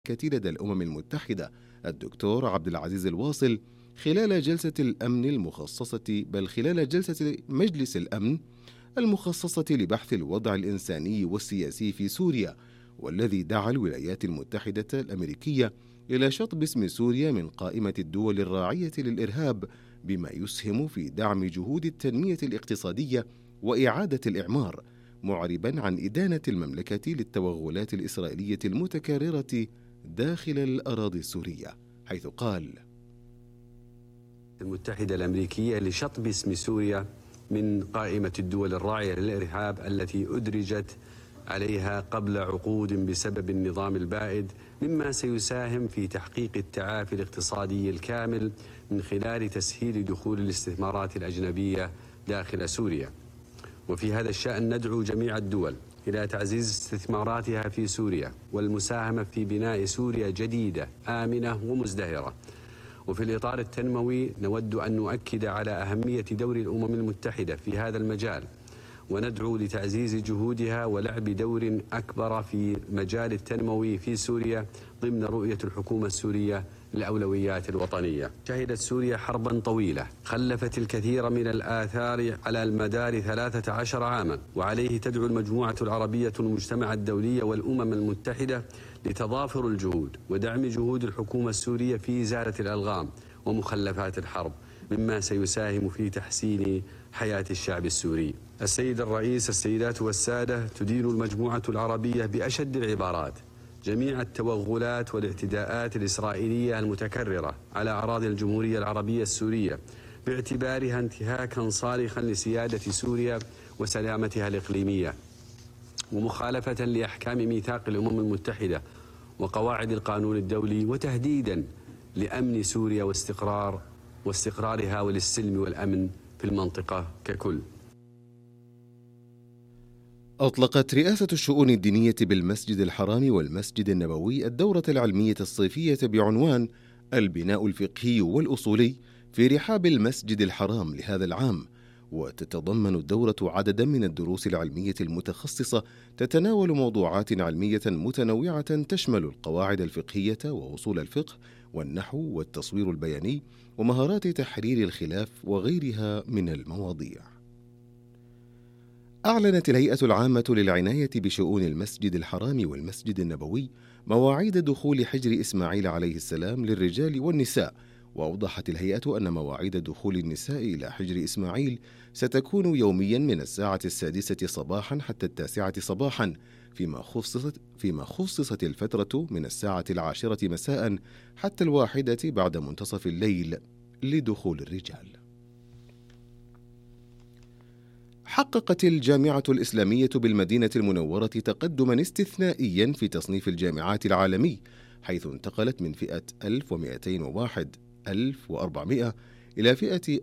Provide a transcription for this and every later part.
المشاركة لدى الأمم المتحدة الدكتور عبد العزيز الواصل خلال جلسة مجلس الأمن المخصصة لبحث الوضع الإنساني والسياسي في سوريا، والذي دعا الولايات المتحدة الأمريكية إلى شطب اسم سوريا من قائمة الدول الراعية للإرهاب، بما يسهم في دعم جهود التنمية الاقتصادية وإعادة الإعمار، معربا عن إدانة المملكة للتوغلات الإسرائيلية المتكررة داخل الأراضي السورية، حيث قال: المتحدة الأمريكية لشطب اسم سوريا من قائمة الدول الراعية للإرهاب التي أدرجت عليها قبل عقود بسبب النظام البائد، مما سيساهم في تحقيق التعافي الاقتصادي الكامل من خلال تسهيل دخول الاستثمارات الأجنبية داخل سوريا. وفي هذا الشأن ندعو جميع الدول إلى تعزيز استثماراتها في سوريا والمساهمة في بناء سوريا جديدة آمنة ومزدهرة. وفي الإطار التنموي نود أن نؤكد على أهمية دور الأمم المتحدة في هذا المجال، وندعو لتعزيز جهودها ولعب دور أكبر في مجال التنموي في سوريا ضمن رؤية الحكومة السورية للأولويات الوطنية. شهدت سوريا حربا طويلة خلفت الكثير من الآثار على المدار 13 عاما، وعليه تدعو المجموعة العربية والمجتمع الدولي والأمم المتحدة لتضافر الجهود ودعم جهود الحكومة السورية في إزالة الألغام ومخلفات الحرب، مما سيساهم في تحسين حياة الشعب السوري. السيد الرئيس، السيدات والسادة، تدين المجموعة العربية بأشد العبارات جميع التوغلات والاعتداءات الإسرائيلية المتكررة على أراضي الجمهورية العربية السورية، باعتبارها انتهاكا صارخا لسيادة سوريا وسلامتها الإقليمية، ومخالفة لأحكام ميثاق الأمم المتحدة وقواعد القانون الدولي، وتهديدا لأمن سوريا واستقرارها وللسلم والأمن في المنطقة ككل. أطلقت رئاسة الشؤون الدينية بالمسجد الحرام والمسجد النبوي الدورة العلمية الصيفية بعنوان البناء الفقهي والأصولي في رحاب المسجد الحرام لهذا العام، وتتضمن الدورة عددا من الدروس العلمية المتخصصة تتناول موضوعات علمية متنوعة تشمل القواعد الفقهية وأصول الفقه والنحو والتصوير البياني ومهارات تحرير الخلاف وغيرها من المواضيع. أعلنت الهيئة العامة للعناية بشؤون المسجد الحرام والمسجد النبوي مواعيد دخول حجر إسماعيل عليه السلام للرجال والنساء، وأوضحت الهيئة أن مواعيد دخول النساء إلى حجر إسماعيل ستكون يوميا من 6:00 صباحا حتى 9:00 صباحا، فيما خصصت الفترة من 10:00 مساء حتى 1 بعد منتصف الليل لدخول الرجال. حققت الجامعة الإسلامية بالمدينة المنورة تقدما استثنائيا في تصنيف الجامعات العالمي، حيث انتقلت من فئة 1201-1400 إلى فئة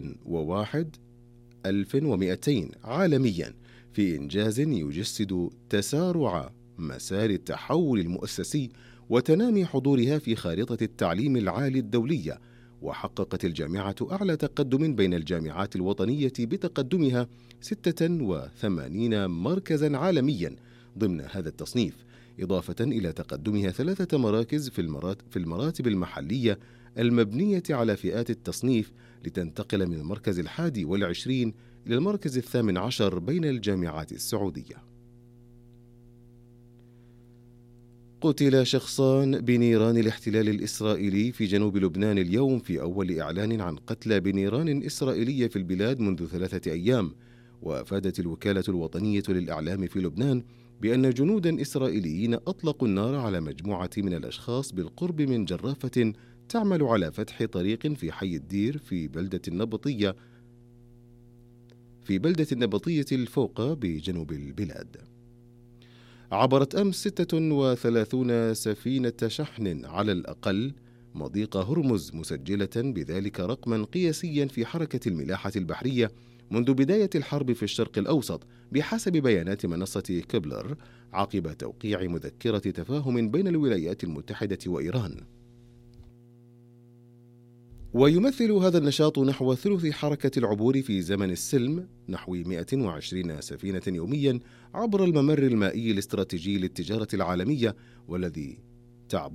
1001-1200 عالميا، في إنجاز يجسد تسارع مسار التحول المؤسسي وتنامي حضورها في خارطة التعليم العالي الدولية. وحققت الجامعة أعلى تقدم بين الجامعات الوطنية بتقدمها 86 مركزا عالميا ضمن هذا التصنيف، إضافة إلى تقدمها 3 مراكز في المراتب المحلية المبنية على فئات التصنيف، لتنتقل من المركز 21 إلى المركز 18 بين الجامعات السعودية. قتل شخصان بنيران الاحتلال الإسرائيلي في جنوب لبنان اليوم، في أول إعلان عن قتلى بنيران إسرائيلية في البلاد منذ 3 أيام. وأفادت الوكالة الوطنية للإعلام في لبنان بأن جنودا إسرائيليين أطلقوا النار على مجموعة من الأشخاص بالقرب من جرافة تعمل على فتح طريق في حي الدير في بلدة النبطية الفوقة بجنوب البلاد. عبرت أمس 36 سفينة شحن على الأقل مضيق هرمز، مسجلة بذلك رقما قياسيا في حركة الملاحة البحرية منذ بداية الحرب في الشرق الأوسط، بحسب بيانات منصة كبلر، عقب توقيع مذكرة تفاهم بين الولايات المتحدة وإيران. ويمثل هذا النشاط نحو ثلث حركة العبور في زمن السلم، نحو 120 سفينة يوميا عبر الممر المائي الاستراتيجي للتجارة العالمية، والذي تعبر